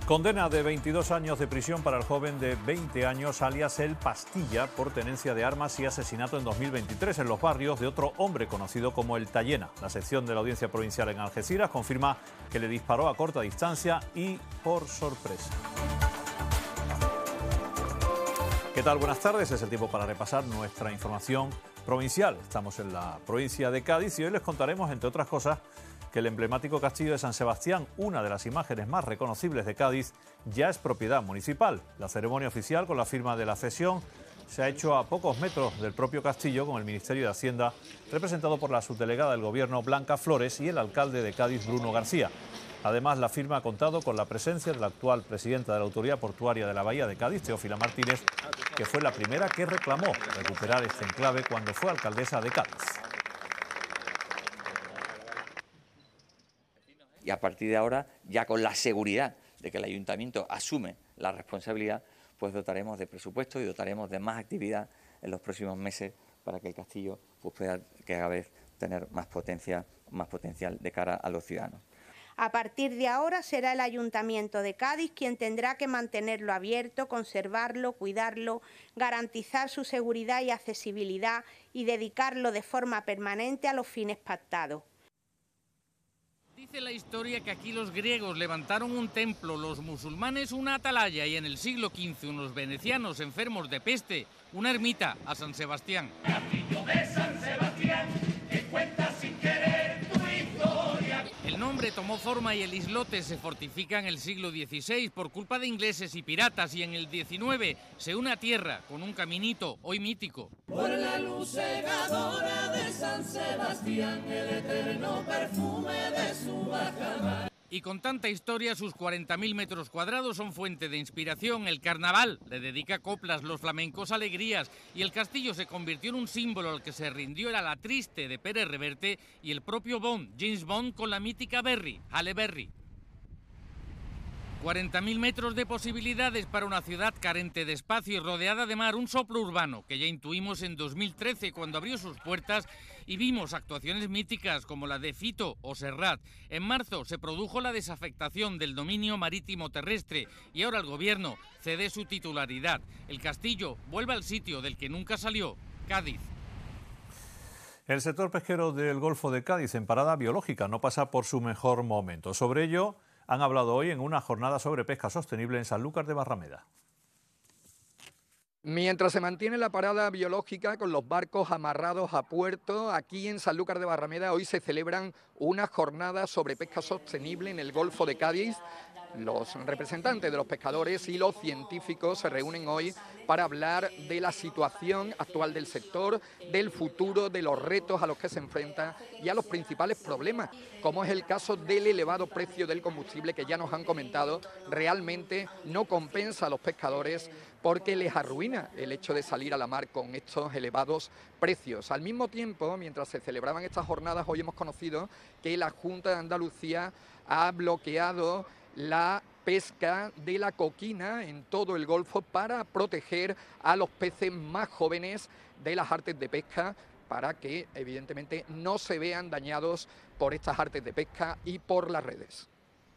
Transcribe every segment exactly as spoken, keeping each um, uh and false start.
Condena de veintidós años de prisión para el joven de veinte años, alias El Pastilla, por tenencia de armas y asesinato en dos mil veintitrés en los barrios de otro hombre conocido como El Tallena. La sección de la Audiencia Provincial en Algeciras confirma que le disparó a corta distancia y por sorpresa. ¿Qué tal? Buenas tardes. Es el tiempo para repasar nuestra información provincial. Estamos en la provincia de Cádiz y hoy les contaremos, entre otras cosas, que el emblemático castillo de San Sebastián, una de las imágenes más reconocibles de Cádiz, ya es propiedad municipal. La ceremonia oficial con la firma de la cesión se ha hecho a pocos metros del propio castillo, con el Ministerio de Hacienda representado por la subdelegada del Gobierno Blanca Flores y el alcalde de Cádiz, Bruno García. Además, la firma ha contado con la presencia de la actual presidenta de la Autoridad Portuaria de la Bahía de Cádiz, Teófila Martínez, que fue la primera que reclamó recuperar este enclave cuando fue alcaldesa de Cádiz. Y a partir de ahora, ya con la seguridad de que el ayuntamiento asume la responsabilidad, pues dotaremos de presupuesto y dotaremos de más actividad en los próximos meses para que el castillo pues, pueda cada vez tener más potencia, más potencial de cara a los ciudadanos. A partir de ahora será el Ayuntamiento de Cádiz quien tendrá que mantenerlo abierto, conservarlo, cuidarlo, garantizar su seguridad y accesibilidad y dedicarlo de forma permanente a los fines pactados. Dice la historia que aquí los griegos levantaron un templo, los musulmanes una atalaya y en el siglo quince unos venecianos enfermos de peste una ermita a San Sebastián. Castillo de San Sebastián, que cuenta sin querer tu historia. El nombre tomó forma y el islote se fortifica en el siglo dieciséis por culpa de ingleses y piratas y en el diecinueve se une a tierra con un caminito hoy mítico. Por la luz cegadora de San Sebastián, el eterno perfume de su bajamar. Y con tanta historia, sus cuarenta mil metros cuadrados son fuente de inspiración. El carnaval le dedica coplas, los flamencos alegrías y el castillo se convirtió en un símbolo al que se rindió era la triste de Pérez Reverte y el propio Bond, James Bond, con la mítica Berry, Halle Berry. cuarenta mil metros de posibilidades para una ciudad carente de espacio y rodeada de mar, un soplo urbano que ya intuimos en dos mil trece cuando abrió sus puertas y vimos actuaciones míticas como la de Fito o Serrat. En marzo se produjo la desafectación del dominio marítimo terrestre y ahora el gobierno cede su titularidad. El castillo vuelve al sitio del que nunca salió, Cádiz. El sector pesquero del Golfo de Cádiz en parada biológica no pasa por su mejor momento. Sobre ello han hablado hoy en una jornada sobre pesca sostenible en Sanlúcar de Barrameda. Mientras se mantiene la parada biológica con los barcos amarrados a puerto, aquí en Sanlúcar de Barrameda hoy se celebran unas jornadas sobre pesca sostenible en el Golfo de Cádiz. Los representantes de los pescadores y los científicos se reúnen hoy para hablar de la situación actual del sector, del futuro, de los retos a los que se enfrenta y a los principales problemas, como es el caso del elevado precio del combustible que ya nos han comentado, realmente no compensa a los pescadores porque les arruina el hecho de salir a la mar con estos elevados precios. Al mismo tiempo, mientras se celebraban estas jornadas, hoy hemos conocido que la Junta de Andalucía ha bloqueado la pesca de la coquina en todo el Golfo para proteger a los peces más jóvenes de las artes de pesca, para que evidentemente no se vean dañados por estas artes de pesca y por las redes.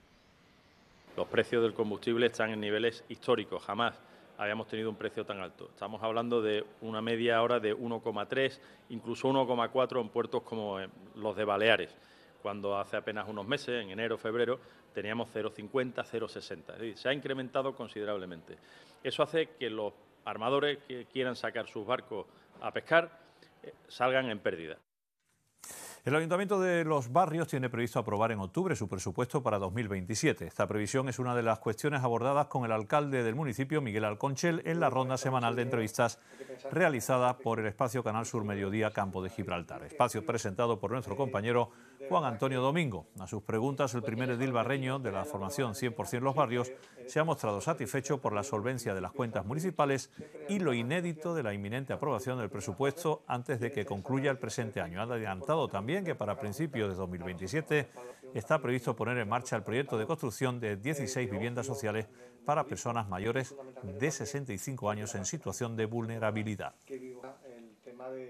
Los precios del combustible están en niveles históricos, jamás habíamos tenido un precio tan alto. Estamos hablando de una media ahora de uno coma tres, incluso uno coma cuatro en puertos como los de Baleares, cuando hace apenas unos meses, en enero, febrero, teníamos cero coma cincuenta, cero coma sesenta. Es decir, se ha incrementado considerablemente. Eso hace que los armadores que quieran sacar sus barcos a pescar eh, salgan en pérdida. El Ayuntamiento de Los Barrios tiene previsto aprobar en octubre su presupuesto para dos mil veintisiete. Esta previsión es una de las cuestiones abordadas con el alcalde del municipio, Miguel Alconchel, en la ronda semanal de entrevistas realizada por el espacio Canal Sur Mediodía Campo de Gibraltar. Espacio presentado por nuestro compañero Juan Antonio Domingo. A sus preguntas, el primer edil barreño de la formación cien por cien Los Barrios se ha mostrado satisfecho por la solvencia de las cuentas municipales y lo inédito de la inminente aprobación del presupuesto antes de que concluya el presente año. Ha adelantado también que para principios de dos mil veintisiete está previsto poner en marcha el proyecto de construcción de dieciséis viviendas sociales para personas mayores de sesenta y cinco años en situación de vulnerabilidad.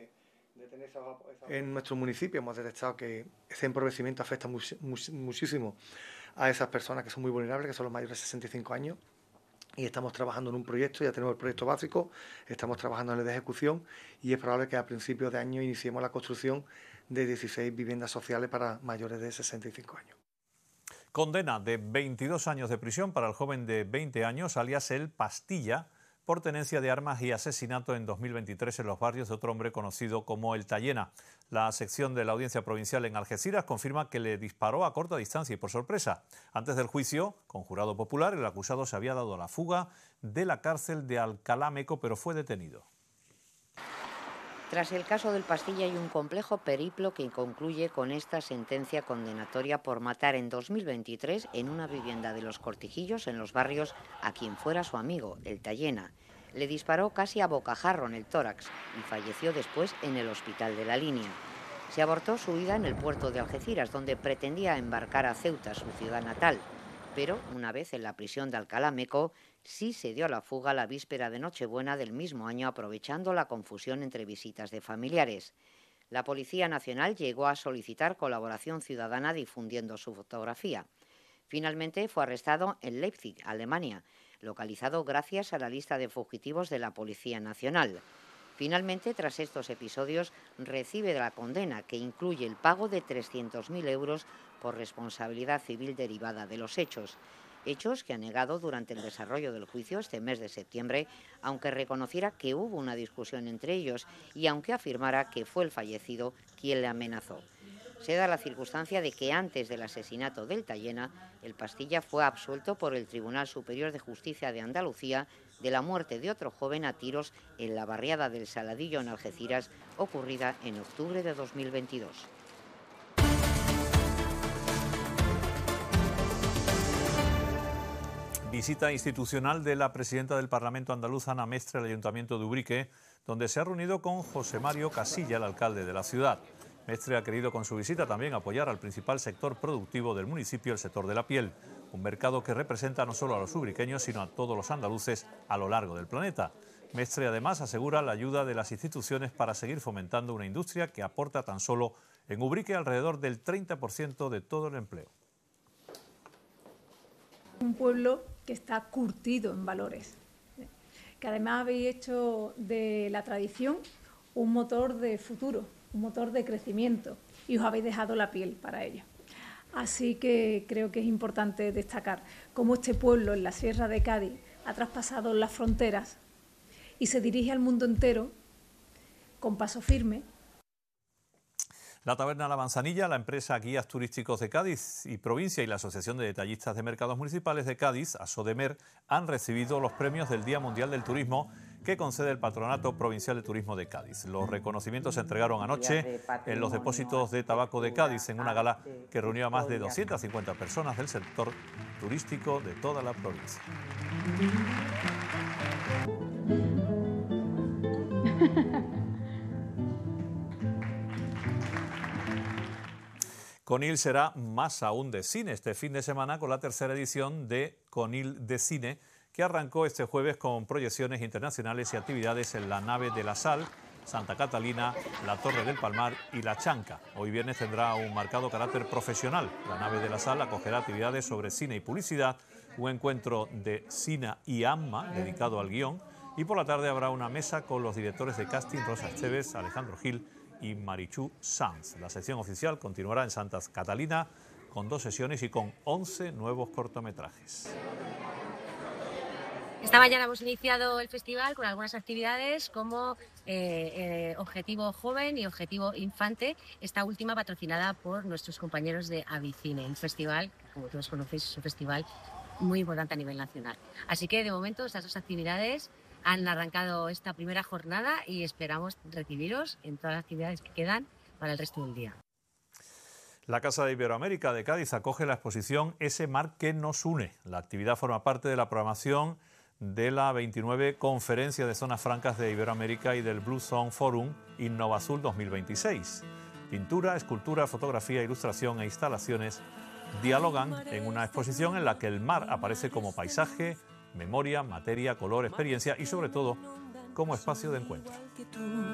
En nuestro municipio hemos detectado que ese empobrecimiento afecta much, much, muchísimo a esas personas que son muy vulnerables, que son los mayores de sesenta y cinco años. Y estamos trabajando en un proyecto, ya tenemos el proyecto básico, estamos trabajando en el de ejecución y es probable que a principios de año iniciemos la construcción de dieciséis viviendas sociales para mayores de sesenta y cinco años. Condena de veintidós años de prisión para el joven de veinte años, alias El Pastilla, por tenencia de armas y asesinato en dos mil veintitrés en los barrios de otro hombre conocido como El Tallena. La sección de la Audiencia Provincial en Algeciras confirma que le disparó a corta distancia y por sorpresa. Antes del juicio, con jurado popular, el acusado se había dado a la fuga de la cárcel de Alcalá Meco, pero fue detenido. Tras el caso del Pastilla hay un complejo periplo que concluye con esta sentencia condenatoria por matar en dos mil veintitrés en una vivienda de Los Cortijillos, en los barrios, a quien fuera su amigo, El Tallena. Le disparó casi a bocajarro en el tórax y falleció después en el hospital de la Línea. Se abortó su huida en el puerto de Algeciras, donde pretendía embarcar a Ceuta, su ciudad natal. Pero, una vez en la prisión de Alcalá Meco, sí se dio a la fuga la víspera de Nochebuena del mismo año, aprovechando la confusión entre visitas de familiares. La Policía Nacional llegó a solicitar colaboración ciudadana difundiendo su fotografía. Finalmente fue arrestado en Leipzig, Alemania, localizado gracias a la lista de fugitivos de la Policía Nacional. Finalmente, tras estos episodios, recibe la condena, que incluye el pago de trescientos mil euros por responsabilidad civil derivada de los hechos. Hechos que ha negado durante el desarrollo del juicio este mes de septiembre, aunque reconociera que hubo una discusión entre ellos y aunque afirmara que fue el fallecido quien le amenazó. Se da la circunstancia de que antes del asesinato del Tallena, El Pastilla fue absuelto por el Tribunal Superior de Justicia de Andalucía de la muerte de otro joven a tiros en la barriada del Saladillo en Algeciras, ocurrida en octubre de dos mil veintidós. Visita institucional de la presidenta del Parlamento andaluz, Ana Mestre, al Ayuntamiento de Ubrique, donde se ha reunido con José Mario Casilla, el alcalde de la ciudad. Mestre ha querido con su visita también apoyar al principal sector productivo del municipio, el sector de la piel, un mercado que representa no solo a los ubriqueños, sino a todos los andaluces a lo largo del planeta. Mestre además asegura la ayuda de las instituciones para seguir fomentando una industria que aporta tan solo en Ubrique alrededor del treinta por ciento de todo el empleo. Un pueblo que está curtido en valores, que además habéis hecho de la tradición un motor de futuro, un motor de crecimiento, y os habéis dejado la piel para ello. Así que creo que es importante destacar cómo este pueblo en la Sierra de Cádiz ha traspasado las fronteras y se dirige al mundo entero con paso firme. La Taberna La Manzanilla, la empresa Guías Turísticos de Cádiz y Provincia y la Asociación de Detallistas de Mercados Municipales de Cádiz, ASODEMER, han recibido los premios del Día Mundial del Turismo que concede el Patronato Provincial de Turismo de Cádiz. Los reconocimientos se entregaron anoche en los depósitos de tabaco de Cádiz en una gala que reunió a más de doscientas cincuenta personas del sector turístico de toda la provincia. Conil será más aún de cine este fin de semana con la tercera edición de Conil de Cine, que arrancó este jueves con proyecciones internacionales y actividades en la Nave de la Sal, Santa Catalina, la Torre del Palmar y la Chanca. Hoy viernes tendrá un marcado carácter profesional. La Nave de la Sal acogerá actividades sobre cine y publicidad, un encuentro de Cine y AMMA dedicado al guión, y por la tarde habrá una mesa con los directores de casting Rosa Esteves, Alejandro Gil y Marichu Sanz. La sección oficial continuará en Santa Catalina con dos sesiones y con once nuevos cortometrajes. Esta mañana hemos iniciado el festival con algunas actividades como eh, eh, Objetivo Joven y Objetivo Infante, esta última patrocinada por nuestros compañeros de Avicine. Un festival, como todos conocéis, es un festival muy importante a nivel nacional. Así que de momento estas dos actividades han arrancado esta primera jornada y esperamos recibiros en todas las actividades que quedan para el resto del día. La Casa de Iberoamérica de Cádiz acoge la exposición Ese mar que nos une. La actividad forma parte de la programación de la veintinueve Conferencia de Zonas Francas de Iberoamérica y del Blue Zone Forum Innovazul dos mil veintiséis. Pintura, escultura, fotografía, ilustración e instalaciones dialogan en una exposición en la que el mar aparece como paisaje, memoria, materia, color, experiencia y sobre todo como espacio de encuentro.